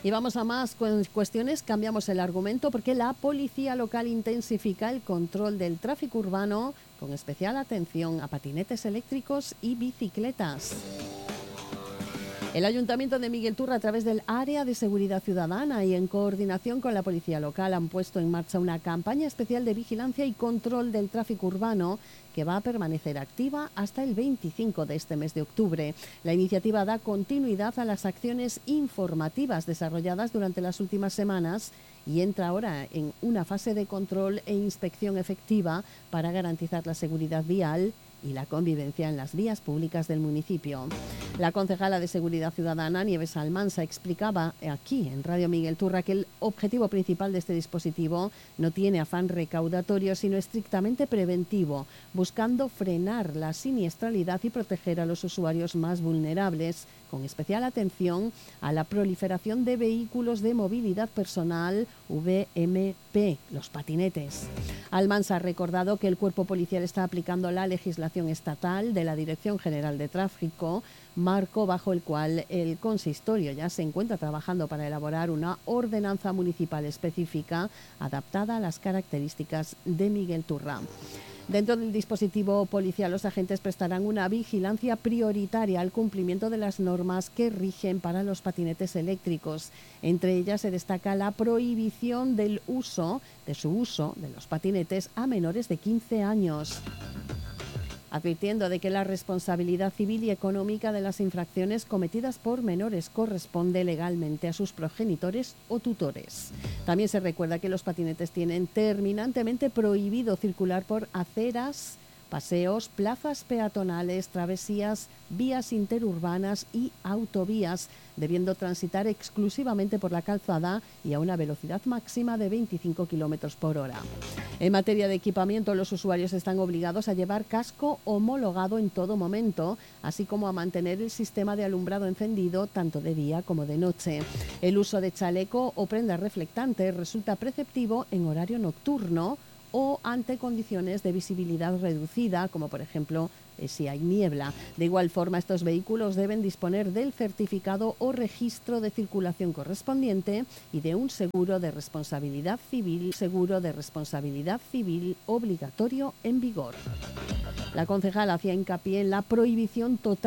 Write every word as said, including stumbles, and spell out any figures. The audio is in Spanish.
Y vamos a más cuestiones, cambiamos el argumento porque la policía local intensifica el control del tráfico urbano con especial atención a patinetes eléctricos y bicicletas. El Ayuntamiento de Miguel Turra, a través del Área de Seguridad Ciudadana y en coordinación con la Policía Local, han puesto en marcha una campaña especial de vigilancia y control del tráfico urbano que va a permanecer activa hasta el veinticinco de este mes de octubre. La iniciativa da continuidad a las acciones informativas desarrolladas durante las últimas semanas y entra ahora en una fase de control e inspección efectiva para garantizar la seguridad vial y la convivencia en las vías públicas del municipio. La concejala de Seguridad Ciudadana, Nieves Almansa, explicaba aquí en Radio Miguel Turra que el objetivo principal de este dispositivo no tiene afán recaudatorio, sino estrictamente preventivo, buscando frenar la siniestralidad y proteger a los usuarios más vulnerables, con especial atención a la proliferación de vehículos de movilidad personal V M P, los patinetes. Almansa ha recordado que el cuerpo policial está aplicando la legislación estatal de la Dirección General de Tráfico, marco bajo el cual el consistorio ya se encuentra trabajando para elaborar una ordenanza municipal específica adaptada a las características de Miguel Turra. Dentro del dispositivo policial, los agentes prestarán una vigilancia prioritaria al cumplimiento de las normas que rigen para los patinetes eléctricos. Entre ellas se destaca la prohibición del uso, de su uso, de los patinetes a menores de quince años. Advirtiendo de que la responsabilidad civil y económica de las infracciones cometidas por menores corresponde legalmente a sus progenitores o tutores. También se recuerda que los patinetes tienen terminantemente prohibido circular por aceras, paseos, plazas peatonales, travesías, vías interurbanas y autovías, debiendo transitar exclusivamente por la calzada y a una velocidad máxima de veinticinco kilómetros por hora. En materia de equipamiento, los usuarios están obligados a llevar casco homologado en todo momento, así como a mantener el sistema de alumbrado encendido tanto de día como de noche. El uso de chaleco o prendas reflectantes resulta preceptivo en horario nocturno o ante condiciones de visibilidad reducida, como por ejemplo eh, si hay niebla. De igual forma, estos vehículos deben disponer del certificado o registro de circulación correspondiente y de un seguro de responsabilidad civil, seguro de responsabilidad civil obligatorio en vigor. La concejala hacía hincapié en la prohibición total